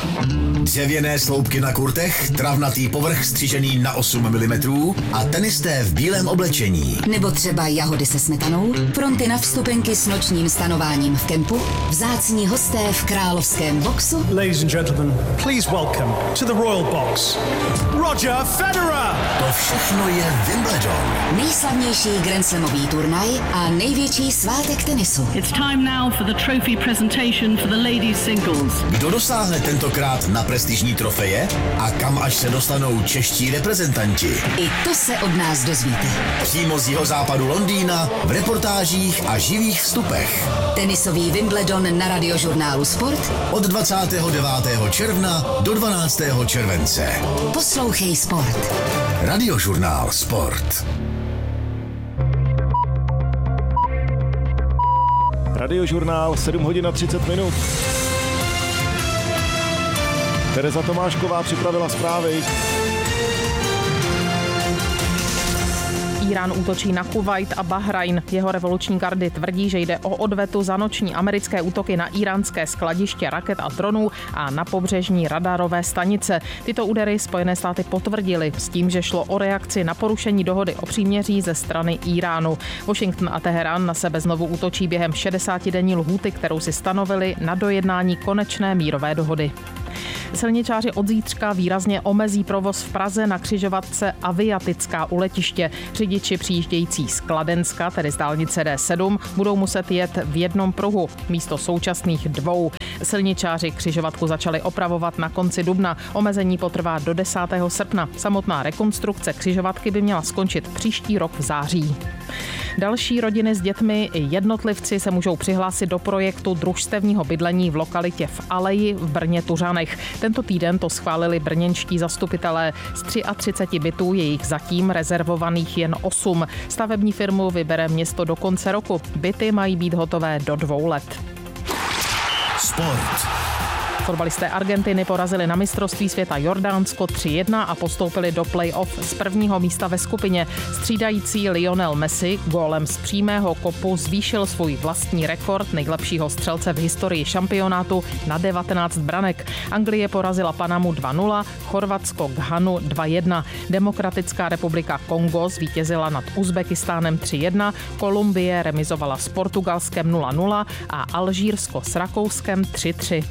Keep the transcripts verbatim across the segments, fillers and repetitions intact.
Dřevěné sloupky na kurtech, travnatý povrch střižený na osm milimetrů a tenisté v bílém oblečení. Nebo třeba jahody se smetanou, fronty na vstupenky s nočním stanováním v kempu, vzácní hosté v královském boxu. Ladies and gentlemen, please welcome to the Royal Box, Roger Federer. To všechno je Wimbledon. Nejslavnější grandslamový turnaj a největší svátek tenisu. It's time now for the trophy presentation for the ladies singles. Kdo dosáhne tentokrát na prestižní trofeje a kam až se dostanou čeští reprezentanti? I to se od nás dozvíte. Přímo z jihozápadu Londýna v reportážích a živých vstupech. Tenisový Wimbledon na Radiožurnálu Sport od dvacátého devátého června do dvanáctého července. Poslouchej Sport. Radiožurnál Sport. Radiožurnál sedm hodin a třicet minut. Tereza Tomášková připravila zprávy. Irán útočí na Kuvajt a Bahrajn. Jeho revoluční gardy tvrdí, že jde o odvetu za noční americké útoky na íránské skladiště raket a dronů a na pobřežní radarové stanice. Tyto údery Spojené státy potvrdily s tím, že šlo o reakci na porušení dohody o příměří ze strany Iránu. Washington a Teherán na sebe znovu útočí během šedesátidenní lhůty, kterou si stanovili na dojednání konečné mírové dohody. Silničáři od zítřka výrazně omezí provoz v Praze na křižovatce Aviatická u letiště. Řidiči přijíždějící z Kladenska, tedy z dálnice D sedm, budou muset jet v jednom pruhu místo současných dvou. Silničáři křižovatku začali opravovat na konci dubna. Omezení potrvá do desátého srpna. Samotná rekonstrukce křižovatky by měla skončit příští rok v září. Další rodiny s dětmi i jednotlivci se můžou přihlásit do projektu družstevního bydlení v lokalitě v Aleji v Brně Tuřanech. Tento týden to schválili brněnští zastupitelé. Z třiatřiceti bytů je jich zatím rezervovaných jen osm. Stavební firmu vybere město do konce roku. Byty mají být hotové do dvou let. Sport. Fotbalisté Argentiny porazili na mistrovství světa Jordánsko tři jedna a postoupili do play-off z prvního místa ve skupině. Střídající Lionel Messi gólem z přímého kopu zvýšil svůj vlastní rekord nejlepšího střelce v historii šampionátu na devatenáct branek. Anglie porazila Panamu dva nula, Chorvatsko Ghanu dva jedna. Demokratická republika Kongo zvítězila nad Uzbekistánem tři jedna, Kolumbie remizovala s Portugalskem nula nula a Alžírsko s Rakouskem tři tři.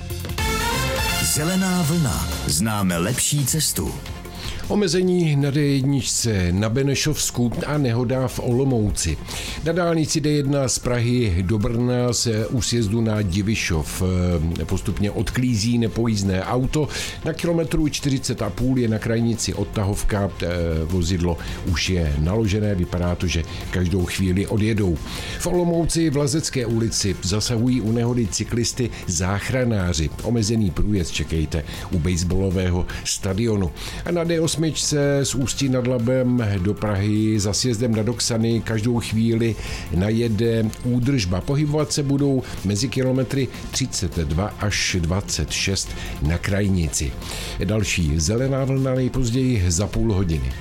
Zelená vlna. Známe lepší cestu. Omezení na D jedna na Benešovsku a nehoda v Olomouci. Na dálnici D jedna z Prahy do Brna se u sjezdu na Divišov postupně odklízí nepojízdné auto. Na kilometru čtyřicet a půl je na krajnici odtahovka, vozidlo už je naložené, vypadá to, že každou chvíli odjedou. V Olomouci v Lazecké ulici zasahují u nehody cyklisty záchranáři. Omezený průjezd čekejte u baseballového stadionu. A na D osm z Ústí nad Labem do Prahy za sjezdem na Doksany každou chvíli najede údržba. Pohybovat se budou mezi kilometry třicet dva až dvacet šest na krajnici. Další zelená vlna nejpozději za půl hodiny.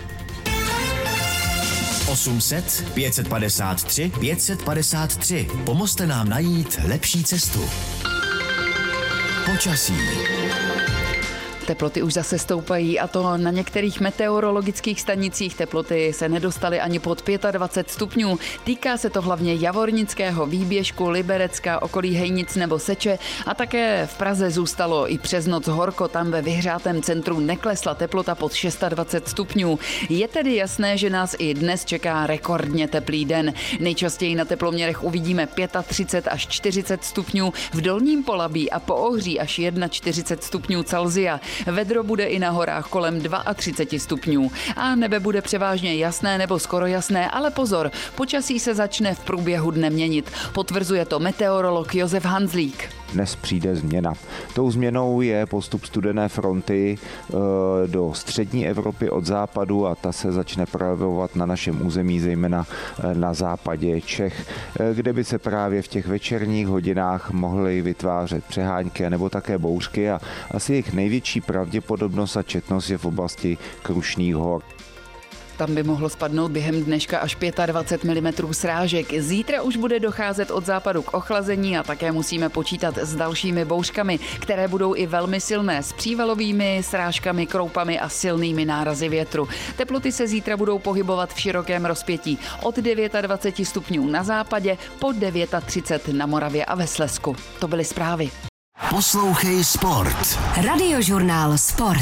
osm set, pět set padesát tři, pět set padesát tři. Pomozte nám najít lepší cestu. Počasí. Teploty už zase stoupají a to na některých meteorologických stanicích teploty se nedostaly ani pod dvacet pět stupňů. Týká se to hlavně Javornického výběžku, Liberecka, okolí Hejnic nebo Seče a také v Praze zůstalo i přes noc horko, tam ve vyhřátém centru neklesla teplota pod dvacet šest stupňů. Je tedy jasné, že nás i dnes čeká rekordně teplý den. Nejčastěji na teploměrech uvidíme třicet pět až čtyřicet stupňů, v Dolním Polabí a Poohří až čtyřicet jedna stupňů Celsia. Vedro bude i na horách kolem třicet dva stupňů. A nebe bude převážně jasné nebo skoro jasné, ale pozor, počasí se začne v průběhu dne měnit. Potvrzuje to meteorolog Josef Hanzlík. Dnes přijde změna. Tou změnou je postup studené fronty e, do střední Evropy od západu a ta se začne projevovat na našem území, zejména na západě Čech, e, kde by se právě v těch večerních hodinách mohly vytvářet přehánky nebo také bouřky a asi jejich největší pravděpodobnost a četnost je v oblasti Krušných hor. Tam by mohlo spadnout během dneška až dvacet pět milimetrů srážek. Zítra už bude docházet od západu k ochlazení a také musíme počítat s dalšími bouřkami, které budou i velmi silné, s přívalovými srážkami, kroupami a silnými nárazy větru. Teploty se zítra budou pohybovat v širokém rozpětí od dvacet devět stupňů na západě po třicet devět na Moravě a ve Slezsku. To byly zprávy. Poslouchej Sport. Radiožurnál Sport.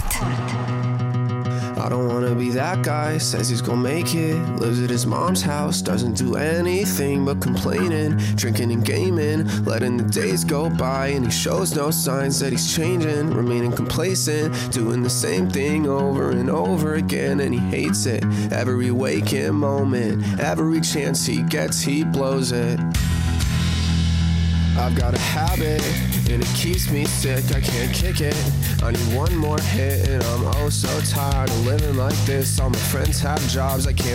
I don't wanna be that guy, says he's gonna make it. Lives at his mom's house, doesn't do anything but complaining. Drinking and gaming, letting the days go by. And he shows no signs that he's changing. Remaining complacent, doing the same thing over and over again. And he hates it, every waking moment. Every chance he gets, he blows it. I've got a habit, and it keeps me sick, I can't kick it. I need one more hit, and I'm oh so tired of living like this. All my friends have jobs, I can't